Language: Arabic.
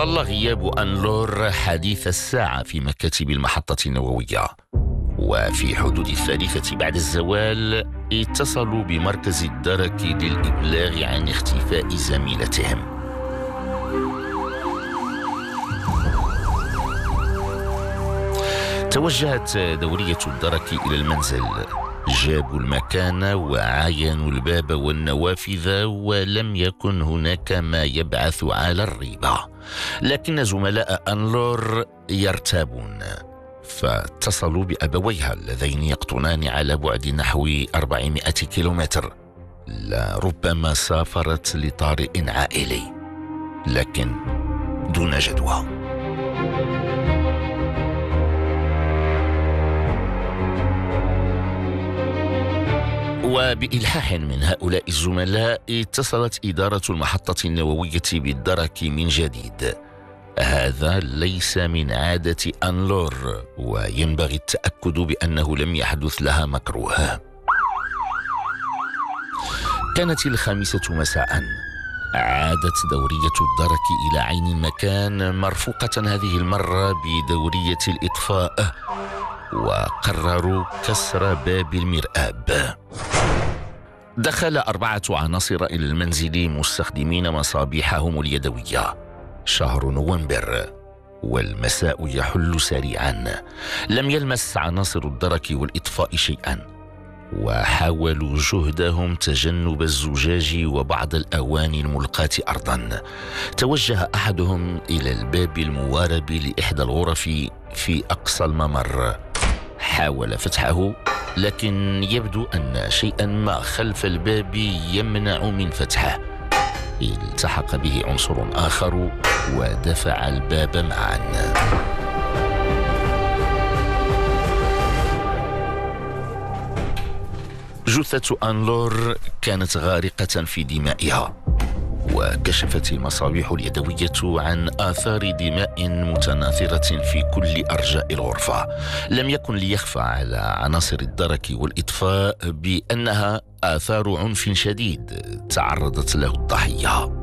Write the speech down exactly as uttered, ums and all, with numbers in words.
ظل غياب أنلور حديث الساعة في مكاتب المحطة النووية، وفي حدود الثالثة بعد الزوال اتصلوا بمركز الدرك للإبلاغ عن اختفاء زميلتهم. توجهت دورية الدرك إلى المنزل، جابوا المكان وعاينوا الباب والنوافذ، ولم يكن هناك ما يبعث على الريبة، لكن زملاء أنلور يرتابون، فاتصلوا بأبويها اللذين يقطنان على بعد نحو أربعمائة كيلومتر. لربما سافرت لطارئ عائلي، لكن دون جدوى. وبإلحاح من هؤلاء الزملاء اتصلت إدارة المحطة النووية بالدرك من جديد. هذا ليس من عادة أنلور، وينبغي التأكد بأنه لم يحدث لها مكروه. كانت الخامسة مساء، عادت دورية الدرك إلى عين المكان مرفوقة هذه المرة بدورية الإطفاء، وقرروا كسر باب المرآب. دخل أربعة عناصر إلى المنزل مستخدمين مصابيحهم اليدوية. شهر نوفمبر والمساء يحل سريعا. لم يلمس عناصر الدرك والإطفاء شيئا، وحاولوا جهدهم تجنب الزجاج وبعض الأواني الملقاة أرضا. توجه أحدهم إلى الباب الموارب لإحدى الغرف في أقصى الممر. حاول فتحه، لكن يبدو أن شيئا ما خلف الباب يمنع من فتحه. التحق به عنصر آخر ودفع الباب معا. جثة أنلور كانت غارقة في دمائها، وكشفت المصابيح اليدوية عن آثار دماء متناثرة في كل أرجاء الغرفة. لم يكن ليخفى على عناصر الدرك والإطفاء بأنها آثار عنف شديد تعرضت له الضحية.